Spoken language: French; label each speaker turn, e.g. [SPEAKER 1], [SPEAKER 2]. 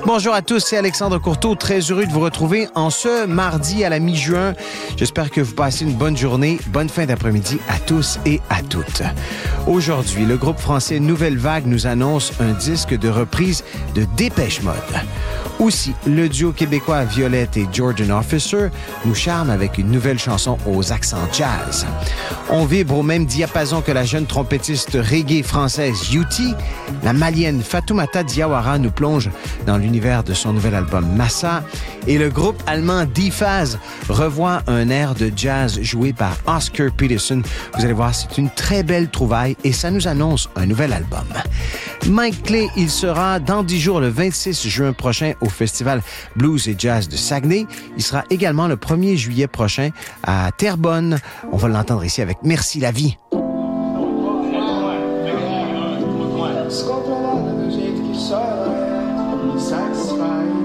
[SPEAKER 1] Bonjour à tous, c'est Alexandre Courteau. Très heureux de vous retrouver en ce mardi à la mi-juin. J'espère que vous passez une bonne journée, bonne fin d'après-midi à tous et à toutes. Aujourd'hui, le groupe français Nouvelle Vague nous annonce un disque de reprise de Dépêche Mode. Aussi, le duo québécois Violette et Jordan Officer nous charme avec une nouvelle chanson aux accents jazz. On vibre au même diapason que la jeune trompettiste reggae française Yuti. La malienne Fatoumata Diawara nous plonge dans l'univers de son nouvel album Massa. Et le groupe allemand D-Phase revoit un air de jazz joué par Oscar Peterson. Vous allez voir, c'est une très belle trouvaille et ça nous annonce un nouvel album. Mike Clay, il sera dans 10 jours, le 26 juin prochain, au Festival Blues et Jazz de Saguenay. Il sera également le 1er juillet prochain à Terrebonne. On va l'entendre ici avec Merci la vie.
[SPEAKER 2] Scopre la musique qui serait satisfait.